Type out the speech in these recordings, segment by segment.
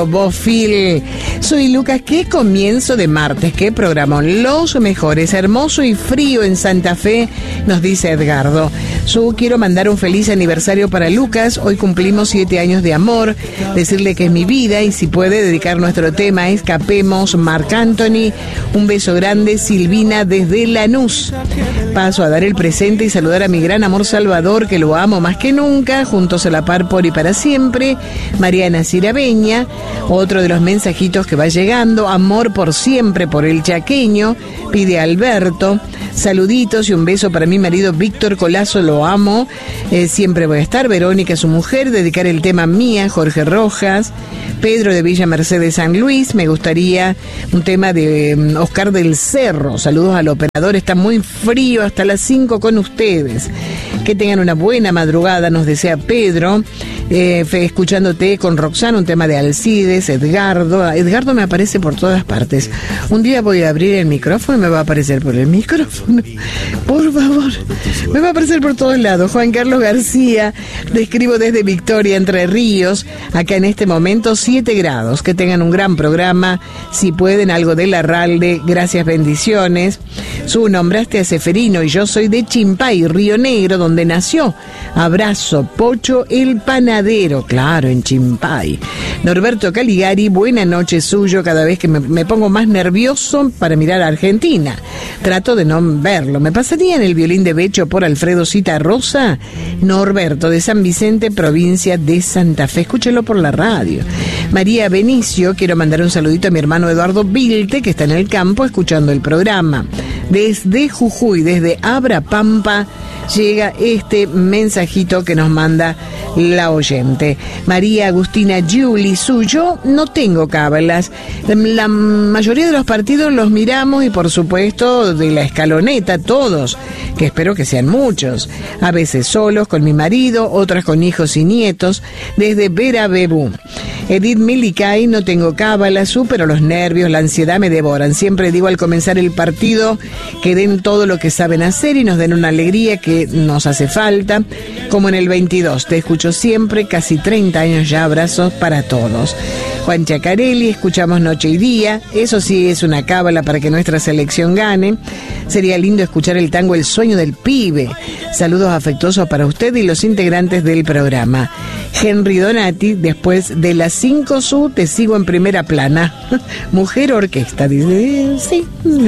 Bofil. Soy Lucas. Qué comienzo de martes, qué programón. Los mejores, hermoso y frío en Santa Fe, nos dice Edgardo. Quiero mandar un feliz aniversario para Lucas. Hoy cumplimos 7 años de amor. Decirle que es mi vida y si puede dedicar nuestro tema Escapemos, Marc Anthony. Un beso grande, Silvina desde Lanús. Paso a dar el presente y saludar a mi gran amor Salvador, que lo amo más que nunca, juntos a la par por y para siempre. Mariana Cirabeña. Otro de los mensajitos que va llegando, amor por siempre por el chaqueño, pide Alberto. Saluditos y un beso para mi marido Víctor Colazo, lo amo, siempre voy a estar. Verónica, su mujer, dedicar el tema Mía, Jorge Rojas. Pedro de Villa Mercedes, San Luis, me gustaría un tema de Oscar del Cerro. Saludos al operador, está muy frío, hasta las 5 con ustedes. Que tengan una buena madrugada, nos desea Pedro. Escuchándote con Roxana, un tema de Alcides. Edgardo me aparece por todas partes. Un día voy a abrir el micrófono y me va a aparecer por el micrófono. Por favor, me va a aparecer por todos lados. Juan Carlos García, te escribo desde Victoria, Entre Ríos. Acá en este momento 7 grados. Que tengan un gran programa. Si pueden, algo de Larralde. Gracias, bendiciones. Nombraste a Seferino y yo soy de Chimpay, Río Negro, donde nació. Abrazo, Pocho el panadero, claro, en Chimpay. Norberto Caligari, buena noche suyo. Cada vez que me pongo más nervioso para mirar a Argentina, trato de no verlo. ¿Me pasaría en el violín de Becho por Alfredo Citarrosa? Norberto de San Vicente, provincia de Santa Fe. Escúchelo por la radio. María Benicio, quiero mandar un saludito a mi hermano Eduardo Vilte, que está en el campo escuchando el programa. Desde Jujuy, desde Abra Pampa, llega este mensajito que nos manda la oyente. María Agustina Giuli, suyo, no tengo cábalas. La mayoría de los partidos los miramos y por supuesto de la escaloneta, todos, que espero que sean muchos. A veces solos, con mi marido, otras con hijos y nietos, desde Vera Bebú. Edith Milicay, no tengo cábalas, pero los nervios, la ansiedad me devoran. Siempre digo al comenzar el partido que den todo lo que saben hacer y nos den una alegría que nos hace falta, como en el 22. Te escucho siempre, casi 30 años ya, abrazos para todos. Juan Chacarelli, escuchamos noche y día, eso sí es una cábala para que nuestra selección gane. Sería lindo escuchar el tango El Sueño del Pibe. Saludos afectuosos para usted y los integrantes del programa. Henry Donati, después de las 5 su, te sigo en primera plana. Mujer orquesta, dice, sí.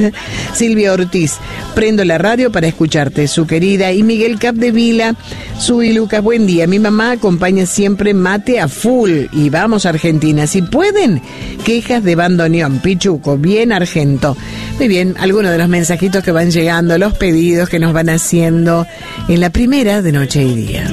Silvia Ortiz, prendo la radio para escucharte, su querida. Y Miguel Capdevila, su y Lucas, buen día. Mi mamá acompaña siempre mate a full. Y vamos a Argentina, si pueden. Quejas de bandoneón, Pichuco, bien argento. Muy bien, algunos de los mensajitos que van llegando, los pedidos que nos van haciendo en la primera de Noche y Día.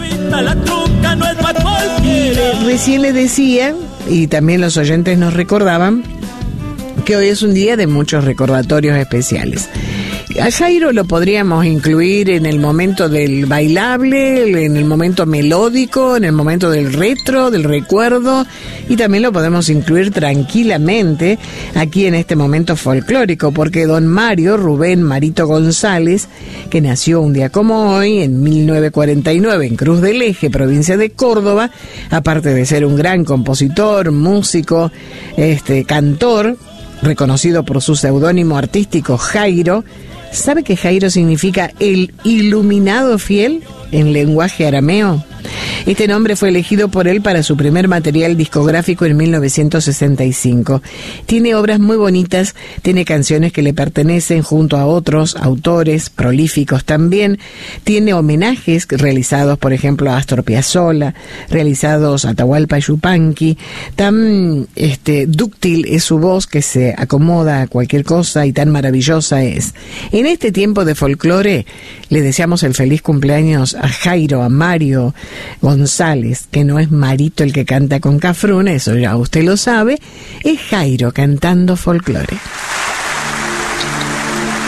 Recién les decía, y también los oyentes nos recordaban, que hoy es un día de muchos recordatorios especiales. A Jairo lo podríamos incluir en el momento del bailable, en el momento melódico, en el momento del retro, del recuerdo, y también lo podemos incluir tranquilamente aquí en este momento folclórico, porque don Mario Rubén Marito González, que nació un día como hoy, en 1949, en Cruz del Eje, provincia de Córdoba, aparte de ser un gran compositor, músico, cantor, reconocido por su seudónimo artístico Jairo. ¿Sabe que Jairo significa el iluminado fiel en lenguaje arameo? Este nombre fue elegido por él para su primer material discográfico en 1965. Tiene obras muy bonitas, tiene canciones que le pertenecen junto a otros autores prolíficos también. Tiene homenajes realizados, por ejemplo, a Astor Piazzolla, realizados a Atahualpa Yupanqui. Tan dúctil es su voz que se acomoda a cualquier cosa y tan maravillosa es. En este tiempo de folclore le deseamos el feliz cumpleaños a Jairo, a Mario González, que no es Marito el que canta con Cafrún, eso ya usted lo sabe, es Jairo cantando folclore.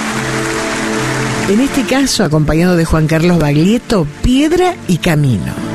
En este caso, acompañado de Juan Carlos Baglietto, Piedra y Camino.